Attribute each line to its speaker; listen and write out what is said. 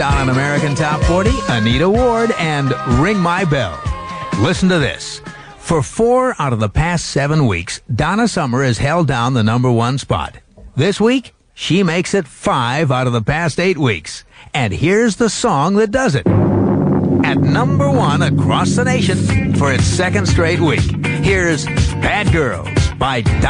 Speaker 1: On an American Top 40, Anita Ward and Ring My Bell. Listen to this. For 4 out of the past 7 weeks, Donna Summer has held down the number 1 spot. This week, she makes it 5 out of the past 8 weeks. And here's the song that does it. At number 1 across the nation for its 2nd straight week, here's Bad Girls by Donna